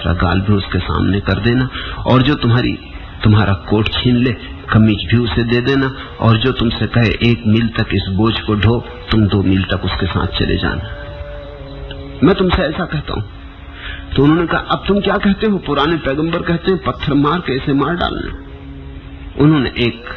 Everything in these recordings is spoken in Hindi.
का गाल भी उसके सामने कर देना, और जो तुम्हारा कोट छीन ले कमीज भी उसे दे देना, और जो तुमसे कहे 1 मील तक इस बोझ को ढो, तुम 2 मील तक उसके साथ चले जाना। मैं तुमसे ऐसा कहता हूं। तो उन्होंने कहा, अब तुम क्या कहते हो? पुराने पैगंबर कहते हैं पत्थर मार के इसे मार डालना। उन्होंने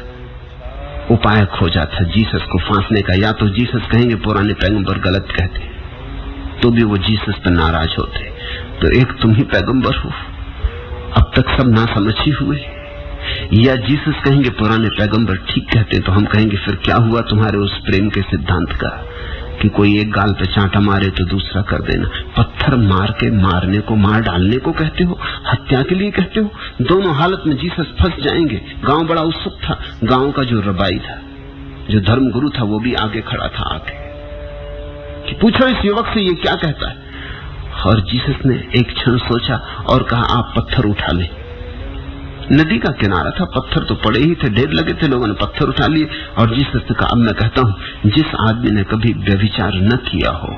एक उपाय खोजा था जीसस को फांसने का। या तो जीसस कहेंगे पुराने पैगंबर गलत कहते, तो भी वो जीसस पर नाराज होते। तो एक तुम ही पैगंबर हो, अब तक सब ना समझी हुए। या जीसस कहेंगे पुराने पैगंबर ठीक कहते, तो हम कहेंगे फिर क्या हुआ तुम्हारे उस प्रेम के सिद्धांत का कि कोई एक गाल पे चांटा मारे तो दूसरा कर देना। पत्थर मार के मारने को, मार डालने को कहते हो, हत्या के लिए कहते हो। दोनों हालत में जीसस फंस जाएंगे। गांव बड़ा उत्सुक था। गांव का जो रबाई था, जो धर्म गुरु था, वो भी आगे खड़ा था आके कि पूछो इस युवक से ये क्या कहता है। और जीसस ने एक क्षण सोचा और कहा, आप पत्थर उठा ले। नदी का किनारा था, पत्थर तो पड़े ही थे, ढेर लगे थे, लोगों ने पत्थर उठा लिए। और जिस ने कहा, अब मैं कहता हूं, जिस आदमी ने कभी व्यभिचार न किया हो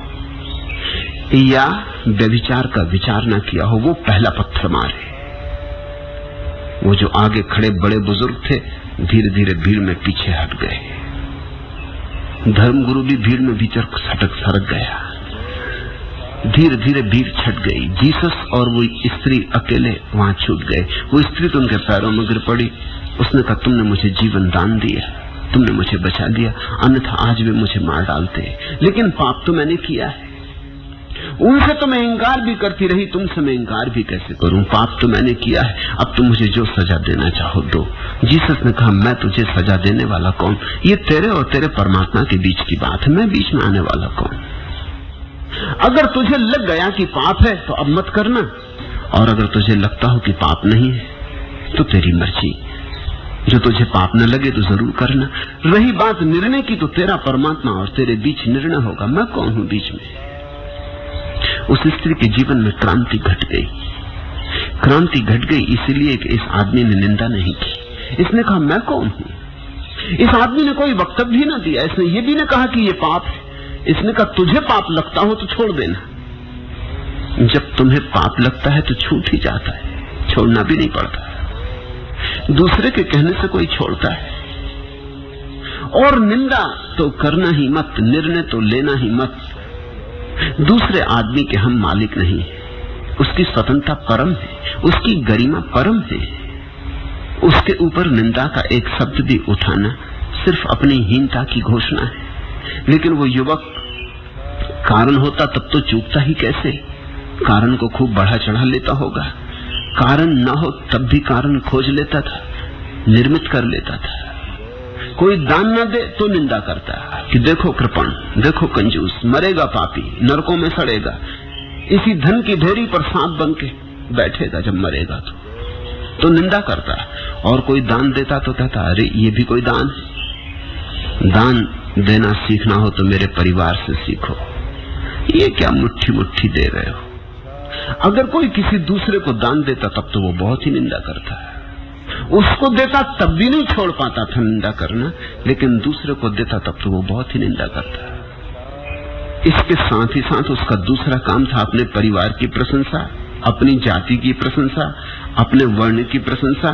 या व्यभिचार का विचार न किया हो, वो पहला पत्थर मारे। वो जो आगे खड़े बड़े बुजुर्ग थे धीरे धीरे भीड़ में पीछे हट गए। धर्मगुरु भी भीड़ में भीतर सरक गया। धीरे धीरे भीड़ छट गई। जीसस और वो स्त्री अकेले वहां छूट गए। वो स्त्री तो उनके पैरों में गिर पड़ी। उसने कहा, तुमने मुझे जीवन दान दिया, तुमने मुझे बचा लिया, अन्यथा आज वे मुझे मार डालते। लेकिन पाप तो मैंने किया है। उनसे तो मैं इंकार भी करती रही, तुमसे मैं इंकार भी कैसे करूं? पाप तो मैंने किया है, अब तुम मुझे जो सजा देना चाहो दो। जीसस ने कहा, मैं तुझे सजा देने वाला कौन? ये तेरे और तेरे परमात्मा के बीच की बात है, मैं बीच में आने वाला कौन? अगर तुझे लग गया कि पाप है तो अब मत करना, और अगर तुझे लगता हो कि पाप नहीं है तो तेरी मर्जी। जो तुझे पाप न लगे तो जरूर करना। रही बात निर्णय की, तो तेरा परमात्मा और तेरे बीच निर्णय होगा। मैं कौन हूं बीच में? उस स्त्री के जीवन में क्रांति घट गई। क्रांति घट गई इसलिए कि इस आदमी ने निंदा नहीं की। इसने कहा, मैं कौन हूं? इस आदमी ने कोई वक्तव्य भी न दिया। इसने ये भी न कहा कि ये पाप है। इसने कहा, तुझे पाप लगता हो तो छोड़ देना। जब तुम्हें पाप लगता है तो छूट ही जाता है, छोड़ना भी नहीं पड़ता। दूसरे के कहने से कोई छोड़ता है। और निंदा तो करना ही मत, निर्णय तो लेना ही मत। दूसरे आदमी के हम मालिक नहीं है। उसकी स्वतंत्रता परम है, उसकी गरिमा परम है। उसके ऊपर निंदा का एक शब्द भी उठाना सिर्फ अपनी हीनता की घोषणा है। लेकिन वो युवक कारण होता तब तो चूकता ही कैसे? कारण को खूब बढ़ा चढ़ा लेता होगा। कारण न हो तब भी कारण खोज लेता था, निर्मित कर लेता था। कोई दान न दे तो निंदा करता कि देखो कृपण, देखो कंजूस, मरेगा पापी, नरकों में सड़ेगा, इसी धन की ढेरी पर सांप बन के बैठेगा जब मरेगा तो निंदा करता। और कोई दान देता तो कहता, अरे ये भी कोई दान है। दान देना सीखना हो तो मेरे परिवार से सीखो। ये क्या मुट्ठी मुट्ठी दे रहे हो? अगर कोई किसी दूसरे को दान देता तब तो वो बहुत ही निंदा करता है। उसको देता तब भी नहीं छोड़ पाता था निंदा करना, लेकिन दूसरे को देता तब तो वो बहुत ही निंदा करता है। इसके साथ ही साथ उसका दूसरा काम था अपने परिवार की प्रशंसा, अपनी जाति की प्रशंसा, अपने वर्ण की प्रशंसा।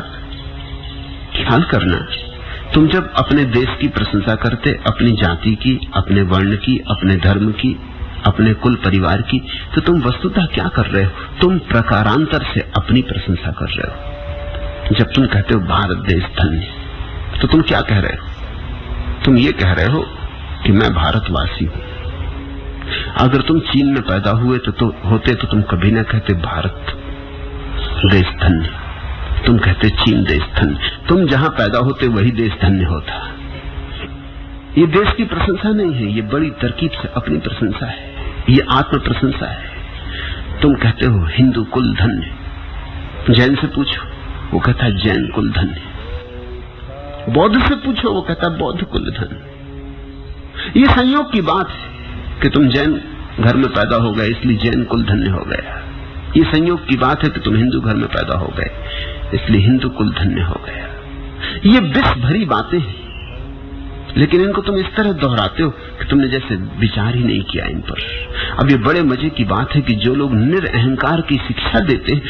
ख्याल करना, तुम जब अपने देश की प्रशंसा करते, अपनी जाति की, अपने वर्ण की, अपने धर्म की, अपने कुल परिवार की, तो तुम वस्तुतः क्या कर रहे हो? तुम प्रकारांतर से अपनी प्रशंसा कर रहे हो। जब तुम कहते हो भारत देश धन्य, तो तुम क्या कह रहे हो? तुम ये कह रहे हो कि मैं भारतवासी हूं। अगर तुम चीन में पैदा हुए होते तो तुम कभी ना कहते भारत देश धन्य, तुम कहते चीन देश धन्य। तुम जहां पैदा होते वही देश धन्य होता। ये देश की प्रशंसा नहीं है, ये बड़ी तरकीब से अपनी प्रशंसा है, ये आत्म प्रशंसा है। तुम कहते हो हिंदू कुल धन्य, जैन से पूछो वो कहता है जैन कुल धन्य, बौद्ध से पूछो वो कहता है बौद्ध कुल धन्य। ये संयोग की बात है कि तुम जैन घर में पैदा हो गए इसलिए जैन कुल धन्य हो गया। ये संयोग की बात है कि तुम हिंदू घर में पैदा हो गए इसलिए हिंदू कुल धन्य हो गया। ये विष भरी बातें हैं, लेकिन इनको तुम इस तरह दोहराते हो कि तुमने जैसे विचार ही नहीं किया इन पर। अब ये बड़े मजे की बात है कि जो लोग निरअहंकार की शिक्षा देते हैं